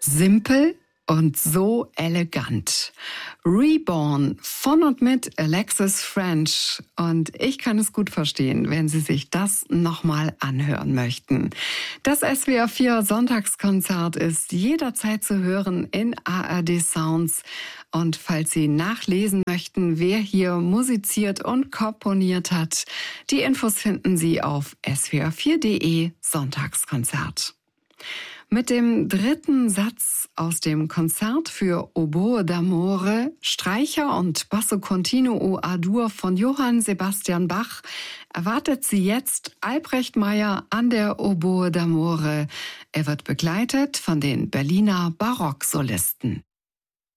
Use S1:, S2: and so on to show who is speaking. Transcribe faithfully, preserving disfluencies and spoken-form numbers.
S1: Simpel und so elegant. Reborn von und mit Alexis French. Und ich kann es gut verstehen, wenn Sie sich das nochmal anhören möchten. Das S W R vier Sonntagskonzert ist jederzeit zu hören in A R D Sounds. Und falls Sie nachlesen möchten, wer hier musiziert und komponiert hat, die Infos finden Sie auf S W R vier Punkt de Sonntagskonzert. Mit dem dritten Satz aus dem Konzert für Oboe d'Amore, Streicher und Basso Continuo A-Dur von Johann Sebastian Bach erwartet Sie jetzt Albrecht Meyer an der Oboe d'Amore. Er wird begleitet von den Berliner Barocksolisten.